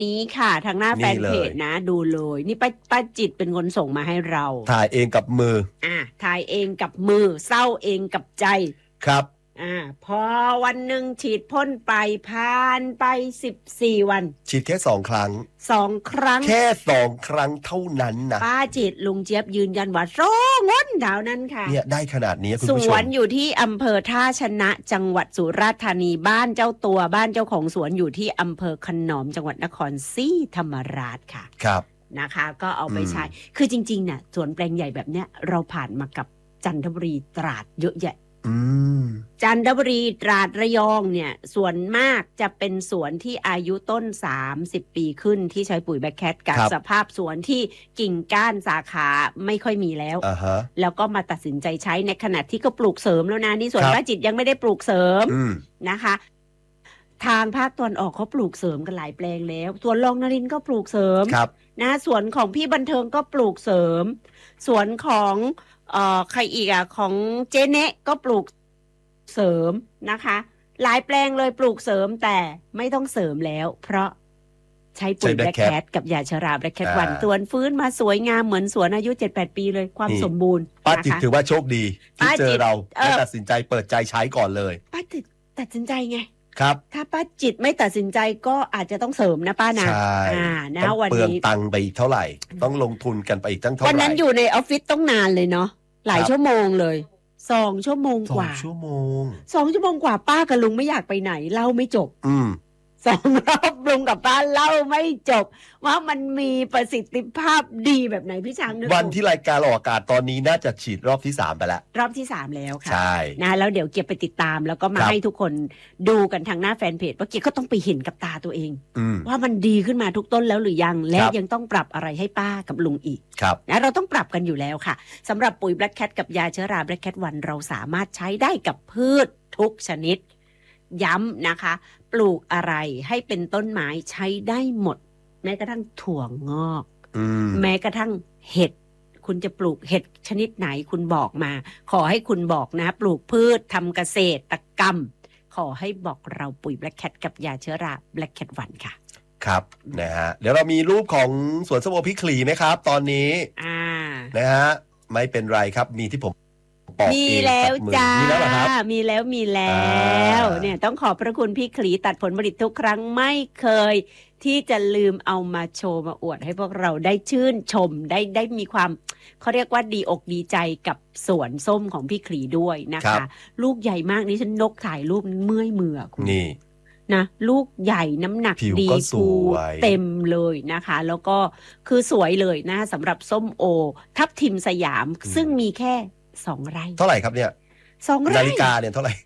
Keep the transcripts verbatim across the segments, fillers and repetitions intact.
นี้ค่ะทางหน้าแฟนเพจนะดูเลยนี่ป้าป้าจิตเป็นคนส่งมาให้เราถ่ายเองกับมืออ่าถ่ายเองกับมือเศร้าเองกับใจครับอ่าพอวันหนึ่งฉีดพ่นไปผ่านไปสิบสี่วันฉีดแค่สองครั้งสองครั้งแค่สองครั้งเท่านั้นนะป้าจิตลุงเจี๊ยบยืนยันว่าโซ่งนดาวนั้นค่ะเนี่ยได้ขนาดนี้คุณผู้ชมสวนอยู่ที่อำเภอท่าชนะจังหวัดสุราษฎร์ธานีบ้านเจ้าตัวบ้านเจ้าของสวนอยู่ที่อำเภอขนอมจังหวัดนครศรีธรรมราชค่ะครับนะคะก็เอาไปใช้คือจริงๆเนี่ยสวนแปลงใหญ่แบบเนี้ยเราผ่านมากับจันทบุรีตราดเยอะแยะจันทบุรีตราดระยองเนี่ยส่วนมากจะเป็นสวนที่อายุต้นสามสิบปีขึ้นที่ใช้ปุ๋ยแบคแคทกับสภาพสวนที่กิ่งก้านสาขาไม่ค่อยมีแล้ว uh-huh. แล้วก็มาตัดสินใจใช้ในขณะที่ก็ปลูกเสริมแล้วนะนี่สวนป้าจิตยังไม่ได้ปลูกเสริมนะคะทางภาคตะวันออกเขาปลูกเสริมกันหลายแปลงแล้วสวนรองนรินทร์ก็ปลูกเสริมนะสวนของพี่บันเทิงก็ปลูกเสริมสวนของเอ่อใครอีกอ่ะของเจเนะก็ปลูกเสริมนะคะหลายแปลงเลยปลูกเสริมแต่ไม่ต้องเสริมแล้วเพราะใช้ปุ๋ยแบล็คแคทกับยาชราแบล็คแคทวันสวนฟื้นมาสวยงามเหมือนสวนอายุ เจ็ดแปด ปีเลยความสมบูรณ์ป้าจิตถือว่าโชคดีที่เจอเราและตัดสินใจเปิดใจใช้ก่อนเลยป้าจิตตัดสินใจไงครับถ้าป้าจิตไม่ตัดสินใจก็อาจจะต้องเสริมนะป้านะใช่อ่านะวันนี้เปลืองตังค์ไปอีกเท่าไหร่ต้องลงทุนกันไปอีกตั้งเท่าไหร่วันนั้นอยู่ในออฟฟิศต้องนานเลยเนาะหลายชั่วโมงเลยสองชั่วโมงกว่าสองชั่วโมงสองชั่วโมงกว่าป้ากับลุงไม่อยากไปไหนเล่าไม่จบอืมสองรอบลุงกับป้าเล่าไม่จบว่ามันมีประสิทธิภาพดีแบบไหนพี่ช้างนึกวันที่รายการออกอากาศตอนนี้น่าจะฉีดรอบที่สามไปแล้วรอบที่สามแล้วค่ะใช่นะแล้วเดี๋ยวเกียร์ไปติดตามแล้วก็มาให้ทุกคนดูกันทางหน้าแฟนเพจว่าเกียร์ก็ต้องไปเห็นกับตาตัวเองว่ามันดีขึ้นมาทุกต้นแล้วหรือยังและยังต้องปรับอะไรให้ป้ากับลุงอีกนะเราต้องปรับกันอยู่แล้วค่ะสำหรับปุ๋ย Black Cat กับยาเชื้อรา Black Cat วันเราสามารถใช้ได้กับพืชทุกชนิดย้ำนะคะปลูกอะไรให้เป็นต้นไม้ใช้ได้หมดแม้กระทั่งถั่วงอกแม้กระทั่งเห็ดคุณจะปลูกเห็ดชนิดไหนคุณบอกมาขอให้คุณบอกนะปลูกพืชทำเกษตรกรรมขอให้บอกเราปุ๋ย Black Cat กับยาเชื้อรา Black Cat วันค่ะครับนะฮะเดี๋ยวเรามีรูปของสวนส้มโอพี่ขลีไหมครับตอนนี้อ่านะฮะไม่เป็นไรครับมีที่ผมมีแล้วจ้ามีแล้วมีแล้วมีแล้วเนี่ยต้องขอบพระคุณพี่ขลีตัดผลผลิตทุกครั้งไม่เคยที่จะลืมเอามาโชว์มาอวดให้พวกเราได้ชื่นชมได้ได้มีความเขาเรียกว่าดีอกดีใจกับสวนส้มของพี่ขลีด้วยนะคะลูกใหญ่มากนี่ฉันนกถ่ายรูปเมื่อยมือคุณนี่นะลูกใหญ่น้ำหนักดีภูเต็มเลยนะคะแล้วก็คือสวยเลยนะสำหรับส้มโอทับทิมสยามซึ่งมีแค่สองไร่เท่าไหร่ครับเนี่ยสองไร่นาฬิกาเนี่ยเท่าไหร่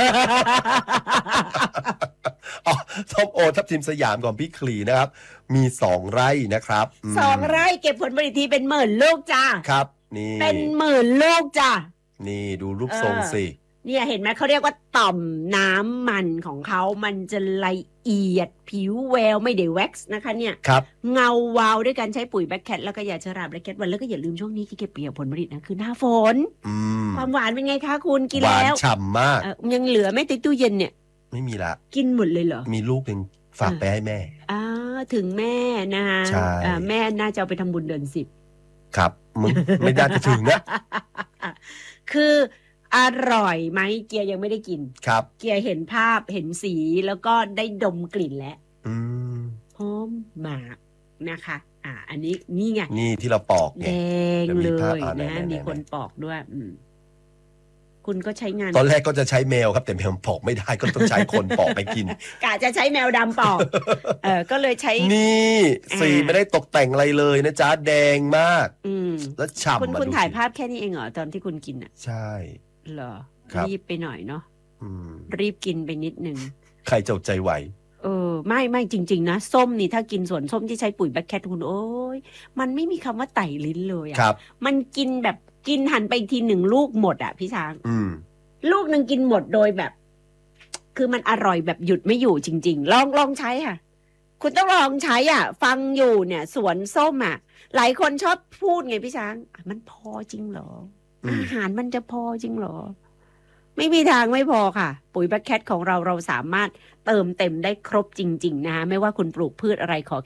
อ๋อส้มโอทับทิมสยามของพี่ขลีนะครับมีสองไร่นะครับสองไร่เก็บผลผลิตทีเป็นหมื่นลูกจ้าครับนี่เป็นหมื่นลูกจ้านี่ดูรูปทรงสิเนี่ยเห็นไหมเขาเรียกว่าต่อมน้ำมันของเขามันจะละเอียดผิวแววไม่ได้แว็กซ์นะคะเนี่ยเงาวาวด้วยการใช้ปุ๋ยแบล็คแคทแล้วก็ยาเชื้อราแบล็คแคทวันแล้วก็อย่าลืมช่วงนี้ที่เก็บเกี่ยวผลผลิตนะคือหน้าฝนความหวานเป็นไงคะคุณกินแล้วหวานฉ่ำมากยังเหลือไม่ติดตู้เย็นเนี่ยไม่มีละกินหมดเลยเหรอมีลูกหนึ่งฝากไปให้แม่อ่าถึงแม่นะคะแม่น่าจะเอาไปทำบุญเดือนสิบครับมึงไม่น่าจะถึงนะคืออร่อยไหมเกียร์ยังไม่ได้กินครับเกียร์เห็นภาพเห็นสีแล้วก็ได้ดมกลิ่นแล้วหอมมากนะคะอ่าอันนี้นี่ไงนี่ที่เราปอกแดงเลยนะมีคนปอกด้วยคุณก็ใช้งานตอนแรกก็จะใช้แมวครับแต่แมวปอกไม่ได้ก็ต้องใช้คนปอกไปกินกะจะใช้แมวดำปอกเออก็เลยใช้นี่สีไม่ได้ตกแต่งอะไรเลยนะจ๊ะแดงมากแล้วฉ่ำคุณคุณถ่ายภาพแค่นี้เองเหรอตอนที่คุณกินอ่ะใช่เหรอรีบไปหน่อยเนาะรีบกินไปนิดนึงใครจะใจไหวเออไม่ไม่จริงๆนะส้มนี่ถ้ากินส่วนส้มที่ใช้ปุ๋ยแบล็คแคทคุณโอ้ยมันไม่มีคำว่าไต่ลิ้นเลยอ่ะมันกินแบบกินหันไปทีหนึ่งลูกหมดอ่ะพี่ช้างลูกหนึ่งกินหมดโดยแบบคือมันอร่อยแบบหยุดไม่อยู่จริงๆลองลองใช้ค่ะคุณต้องลองใช้อ่ะฟังอยู่เนี่ยสวนส้มอ่ะหลายคนชอบพูดไงพี่ช้างมันพอจริงเหรออาหารมันจะพอจริงเหรอไม่มีทางไม่พอค่ะปุ๋ยแบคแคทของเราเราสามารถเติมเต็มได้ครบจริงๆนะคะไม่ว่าคุณปลูกพืชอะไรขอ